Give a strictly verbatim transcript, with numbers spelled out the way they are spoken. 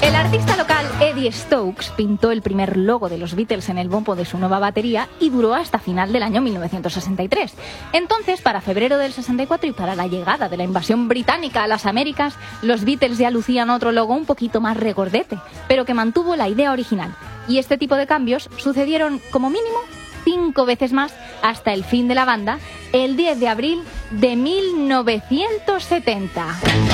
El artista local Eddie Stokes pintó el primer logo de los Beatles en el bombo de su nueva batería y duró hasta final del año mil novecientos sesenta y tres. Entonces, para febrero del sesenta y cuatro y para la llegada de la invasión británica a las Américas, los Beatles ya lucían otro logo un poquito más regordete, pero que mantuvo la idea original. Y este tipo de cambios sucedieron como mínimo cinco veces más hasta el fin de la banda, el diez de abril de mil novecientos setenta.